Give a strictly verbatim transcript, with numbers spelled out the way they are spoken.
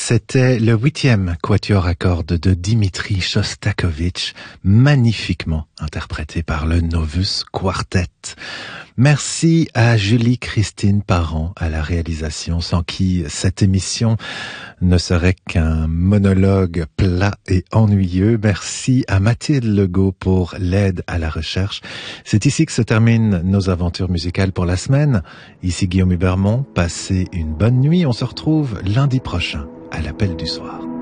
C'était le huitième quatuor à cordes de Dimitri Shostakovich, magnifiquement interprété par le Novus Quartet. Merci à Julie-Christine Parent à la réalisation, sans qui cette émission ne serait qu'un monologue plat et ennuyeux. Merci à Mathilde Legault pour l'aide à la recherche. C'est ici que se terminent nos aventures musicales pour la semaine. Ici Guillaume Hubermont, passez une bonne nuit. On se retrouve lundi prochain à l'appel du soir.